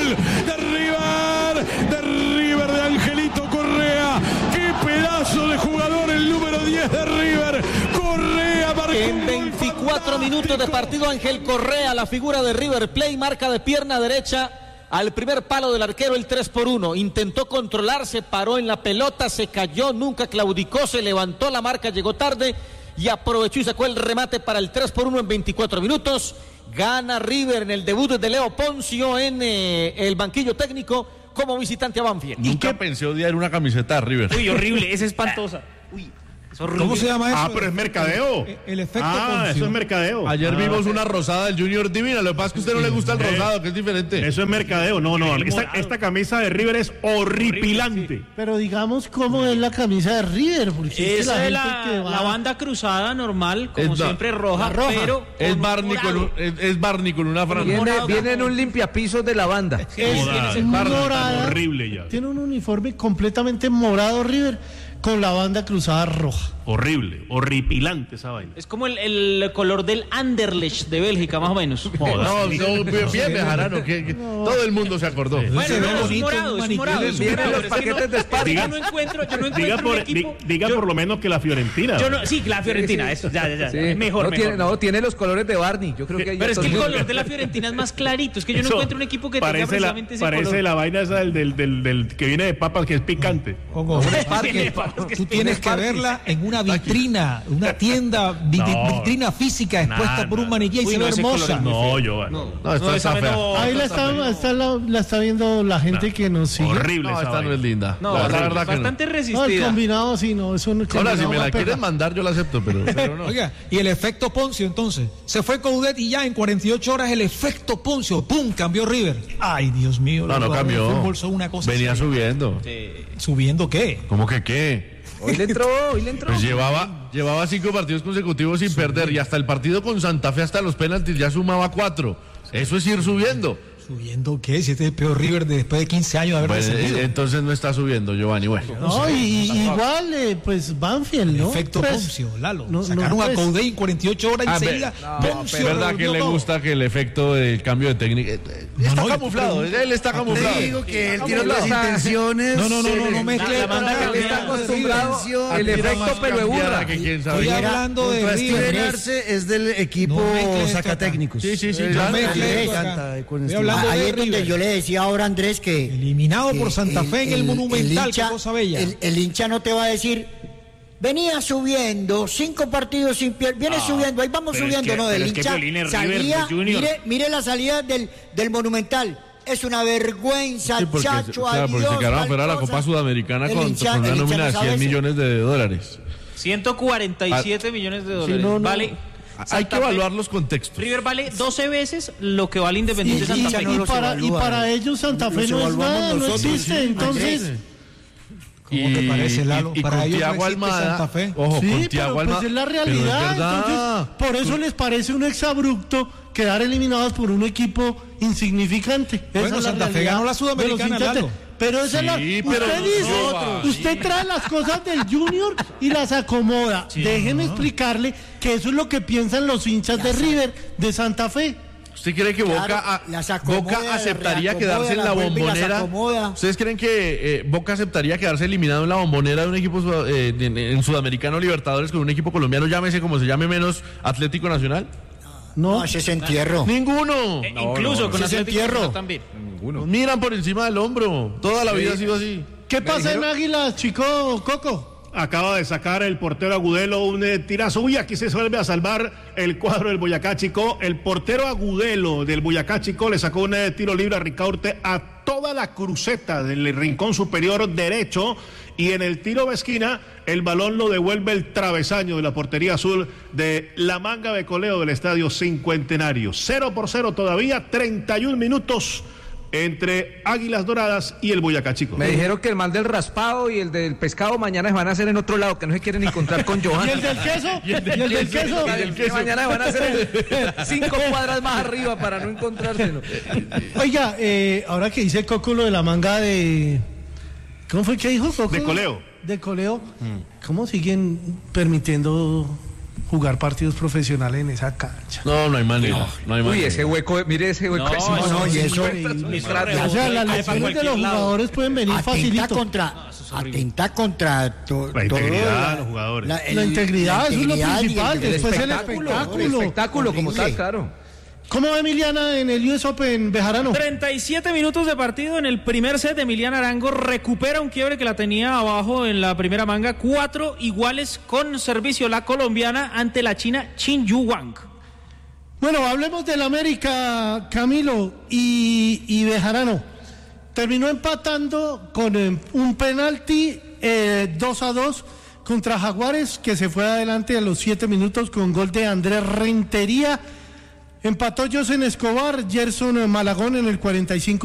gol de River, de Angelito Correa. ¡Qué pedazo de jugador el número 10 de River! Correa marcó en 24 minutos de partido. Ángel Correa, la figura de River Plate, marca de pierna derecha al primer palo del arquero, el 3-1. Intentó controlarse, paró en la pelota, se cayó, nunca claudicó, se levantó la marca, llegó tarde y aprovechó y sacó el remate para el 3-1 en 24 minutos. Gana River en el debut de Leo Poncio en el banquillo técnico como visitante a Banfield. Nunca pensé odiar una camiseta de River. Uy, horrible, esa es espantosa. Uy, es horrible. ¿Cómo se llama eso? Pero es mercadeo. El efecto Poncio. Eso es mercadeo. Ayer vimos una rosada del Junior divina. Lo que pasa es que a usted no le gusta el rosado, que es diferente. Eso es mercadeo. No. Esta camisa de River es horripilante. Pero digamos cómo es la camisa de River. Porque esa es la banda cruzada normal, como siempre roja, pero es Barney con una franja. Viene en un limpiapisos de la banda. Es morada. Horrible ya. Tiene un uniforme completamente morado River con la banda cruzada roja. Horrible, horripilante esa vaina. es como el color del Anderlecht de Bélgica, más o menos. No, bien Bejarano, que todo el mundo se acordó. Bueno, es morado. Vienen los paquetes de España. Yo no encuentro un equipo. Diga por lo menos que la Fiorentina. Sí, la Fiorentina, eso, ya. Sí. Mejor. Tiene los colores de Barney. Yo creo que pero es que el color de la Fiorentina es más clarito. Es que yo no encuentro un equipo que tenga precisamente ese color. Parece la vaina esa del que viene de papas, que es picante. Tú tienes que verla en una vitrina, una tienda, vitrina física expuesta por un maniquí y se ve hermosa. No, Está fea. Ahí la está viendo la gente que nos sigue. Horrible. No, esta no es linda. No, la verdad que bastante No, resistida. el combinado sí, no. Eso no. Ahora, si me la quieren mandar, yo la acepto, pero no. Oiga, y el efecto Poncio entonces. Se fue Coudet y ya en 48 horas el efecto Poncio, ¡pum!, cambió River. Ay, Dios mío. No cambió. El fútbol son una cosa Venía seria. subiendo. ¿Subiendo qué? ¿Cómo que qué? Hoy le entró. Pues llevaba 5 partidos consecutivos sin perder y hasta el partido con Santa Fe, hasta los penaltis, ya sumaba 4. Eso es ir subiendo. ¿Subiendo qué? Si este es el peor River después de 15 años de haber descendido. Entonces no está subiendo, Giovanni. Bueno. No, igual, pues Banfield, ¿no? Efecto pues, Poncio, Lalo. no, Sacaron no, a pues, Coudet en 48 horas enseguida. Poncio. Es verdad que le gusta que el efecto del cambio de técnica está camuflado. Él está camuflado. Te digo que él tiene otras intenciones. No mezcle. Él está acostumbrado el efecto pelo de burra. Estoy hablando de River. Es del equipo Zacatécnicos. Sí, claro. Ahí es donde yo le decía ahora a Andrés que eliminado por Santa Fe en el Monumental, qué cosa bella. El hincha no te va a decir venía subiendo 5 partidos sin pierna, viene subiendo, ahí vamos subiendo, no, el hincha salía, mire la salida del Monumental. Es una vergüenza, Chacho, claro, porque se quedaron fuera de la Copa Sudamericana con una nómina de $100 millones. 147 millones de dólares. no. Vale. Hay que evaluar los contextos. River vale 12 veces lo que vale Independiente Santa Fe. Y para ellos Santa Fe no es nada, no existe. Entonces, ¿cómo te parece, Lalo? Y Para con ellos Thiago no existe Almada, Santa Fe. ojo, sí, con Thiago pero Almada. pues es la Pero realidad. es verdad. Entonces, por eso les parece un exabrupto quedar eliminados por un equipo insignificante. Bueno, Esa es Santa Fe ganó la Sudamericana, Lalo. Pero esa usted trae las cosas del Junior y las acomoda. Déjeme explicarle que eso es lo que piensan los hinchas de River, de Santa Fe. ¿Usted cree que Boca aceptaría quedarse en la Bombonera? ¿Ustedes creen que Boca aceptaría quedarse eliminado en la Bombonera de un equipo en Sudamericano Libertadores con un equipo colombiano, llámese como se llame, menos Atlético Nacional? No, ese es entierro. Ninguno. Incluso con ese entierro también. Ninguno. Miran por encima del hombro. Toda la vida ha sido así. ¿Qué pasa en Águilas, chico Coco? Acaba de sacar el portero Agudelo un tirazo. Uy, aquí se vuelve a salvar el cuadro del Boyacá Chicó. El portero Agudelo del Boyacá Chicó le sacó un tiro libre a Ricaurte a toda la cruceta del rincón superior derecho. Y en el tiro de esquina, el balón lo devuelve el travesaño de la portería azul de la Manga de Coleo del Estadio Cincuentenario. 0-0 todavía, 31 minutos entre Águilas Doradas y el Boyacá Chico. Me dijeron que el mal del raspado y el del pescado mañana van a hacer en otro lado, que no se quieren encontrar con Johan. ¿Y el del queso? ¿Y el del queso? Mañana van a hacer 5 cuadras más arriba para no encontrárselo. Oiga, ahora que dice Coco lo de la manga de... ¿Cómo fue que dijo Coco? De Coleo. De Coleo. ¿Cómo siguen permitiendo jugar partidos profesionales en esa cancha. No hay manera. No hay manera. Uy, ese hueco, mire ese hueco. Y eso. O sea, las lesiones de los jugadores pueden venir facilito. Atenta contra la integridad de los jugadores. La integridad, eso es lo principal. Después el espectáculo. El espectáculo como tal, claro. ¿Cómo va Emiliana en el US Open, Bejarano? 37 minutos de partido en el primer set. Emiliana Arango recupera un quiebre que la tenía abajo en la primera manga. 4 iguales con servicio la colombiana ante la china Qin Yu Wang. Bueno, hablemos del América, Camilo y Bejarano. Terminó empatando con un penalti 2-2 contra Jaguares, que se fue adelante a los 7 minutos con gol de Andrés Rentería. Empató Josen Escobar, Gerson Malagón en el 45.